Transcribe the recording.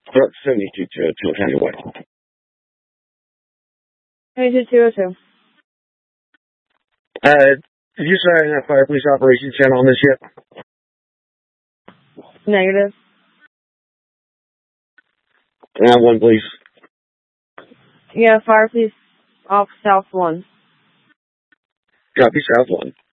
Send me to anyway. 22202. Did you say I have Fire Police Operations Channel on this yet? Negative. Can I have one, please? Yeah, Fire Police off South 1. Copy, South 1.